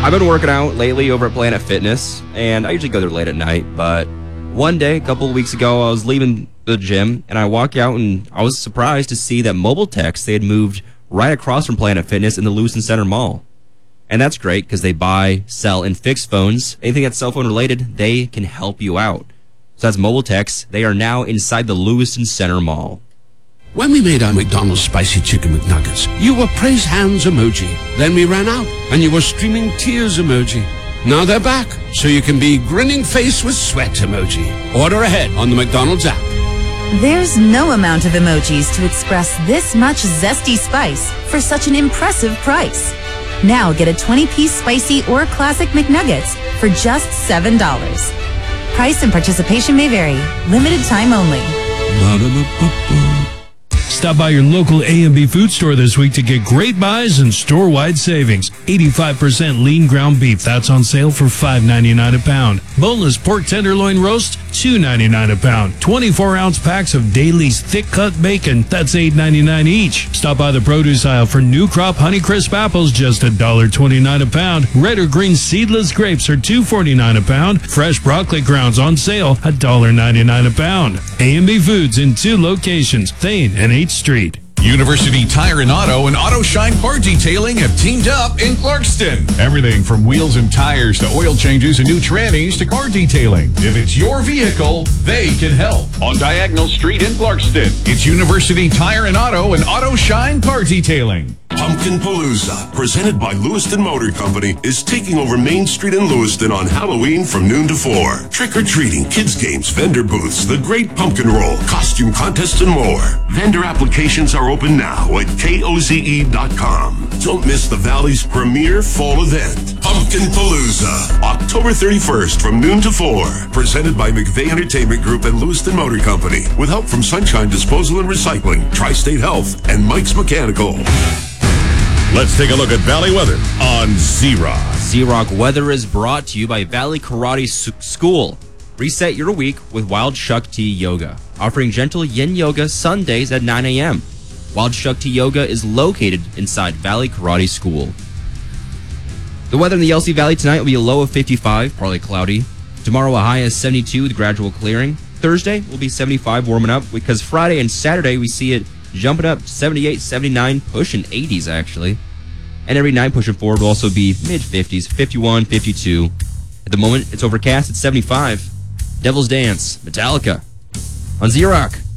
I've been working out lately over at Planet Fitness, and I usually go there late at night, but one day, a couple of weeks ago, I was leaving the gym, and I walked out, and I was surprised to see that Mobile Text, they had moved right across from Planet Fitness in the Lewiston Center Mall. And that's great, because they buy, sell, and fix phones. Anything that's cell phone related, they can help you out. So that's Mobile Text. They are now inside the Lewiston Center Mall. When we made our McDonald's Spicy Chicken McNuggets, you were praise hands emoji. Then we ran out, and you were streaming tears emoji. Now they're back, so you can be grinning face with sweat emoji. Order ahead on the McDonald's app. There's no amount of emojis to express this much zesty spice for such an impressive price. Now get a 20-piece spicy or classic McNuggets for just $7. Price and participation may vary. Limited time only. Stop by your local A&B food store this week to get great buys and store-wide savings. 85% lean ground beef, that's on sale for $5.99 a pound. Boneless pork tenderloin roast, $2.99 a pound. 24-ounce packs of Daly's thick-cut bacon, that's $8.99 each. Stop by the produce aisle for new crop Honeycrisp apples, just $1.29 a pound. Red or green seedless grapes are $2.49 a pound. Fresh broccoli grounds on sale, $1.99 a pound. A&B Foods in 2 locations, Thane and 8th Street. University Tire and Auto Shine Part Detailing have teamed up in Clarkston. Everything from wheels and tires to oil changes and new trannies to car detailing. If it's your vehicle, they can help. On Diagonal Street in Clarkston, it's University Tire and Auto Shine Part Detailing. Pumpkin Palooza, presented by Lewiston Motor Company, is taking over Main Street in Lewiston on Halloween from noon to 4. Trick-or-treating, kids games, vendor booths, the Great Pumpkin Roll, costume contests, and more. Vendor applications are open now at KOZE.com. Don't miss the Valley's premier fall event, Pumpkin Palooza, October 31st from noon to 4. Presented by McVeigh Entertainment Group and Lewiston Motor Company, with help from Sunshine Disposal and Recycling, Tri-State Health, and Mike's Mechanical. Let's take a look at Valley weather on Z-Rock. Z-Rock weather is brought to you by Valley Karate School. Reset your week with Wild Shakti Yoga, offering gentle yin yoga Sundays at 9 a.m. Wild Shakti Yoga is located inside Valley Karate School. The weather in the LC Valley tonight will be a low of 55, partly cloudy. Tomorrow a high of 72 with gradual clearing. Thursday will be 75, warming up, because Friday and Saturday we see it jumping up 78, 79, pushing 80s actually. And every night pushing forward will also be mid-50s, 51, 52. At the moment, it's overcast at 75. Devil's Dance, Metallica, on Z-Rock.